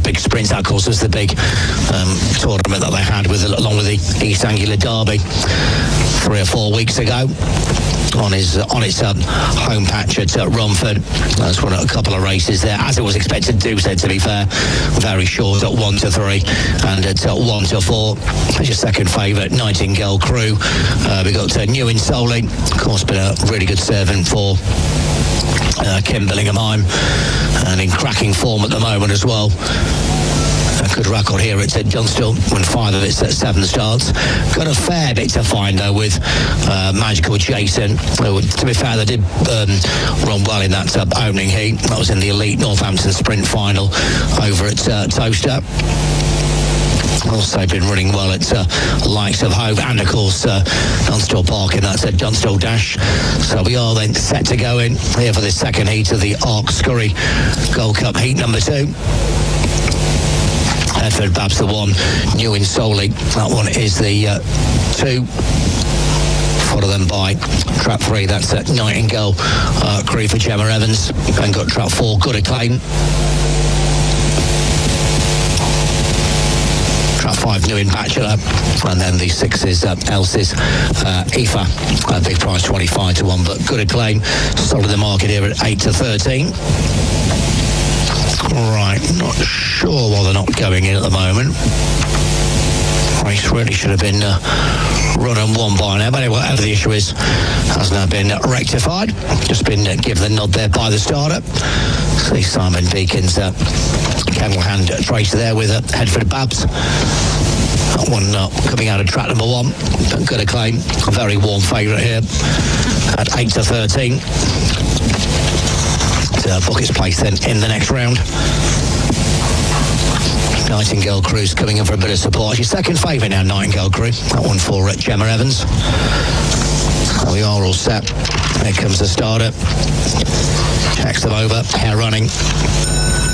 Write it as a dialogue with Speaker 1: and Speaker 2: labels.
Speaker 1: big sprints. That, of course, was the big tournament that they had along with the East Anglia Derby 3 or 4 weeks ago on its home patch at Romford. That's won a couple of races there, as it was expected to do so, to be fair. Very short at 1 to 3 and at 1 to 4. That's your second favourite, Nightingale Crew. We got New in Soley, of course, been a really good servant for Kim Billingham, and in cracking form at the moment as well. A good record here at Dunstall, won 5 of its 7 starts. Got a fair bit to find though with Magical Jason. To be fair, they did run well in that opening heat. That was in the Elite Northampton Sprint Final over at Toaster. Also been running well at likes of Hove and of course Dunstall Park in that Dunstall Dash. So we are then set to go in here for the second heat of the Ark Scurry Gold Cup heat number 2. Edford Babs the 1, New in Soley. That one is the 2. Followed them by trap 3, that's Nightingale Crew for Gemma Evans. And got trap 4, Good Acclaim. Trap 5, New in Bachelor. And then the 6 is Elsie's Aoife. Big price 25 to 1, but Good Acclaim. Solid the market here at 8 to 13. Right, not sure why they're not going in at the moment. Race really should have been run and won by now, but anyway, whatever the issue is, has now been rectified. Just been given the nod there by the starter. See Simon Beacon's camel hand tracer there with Edford Babs. That one coming out of track number 1. But Good Acclaim, a very warm favourite here at 8 to 13. Book its place then in the next round. Nightingale Crew's coming in for a bit of support. Your second favourite now, Nightingale Crew. That one for Gemma Evans. So we are all set. Here comes the starter. Checks them over. Hair running.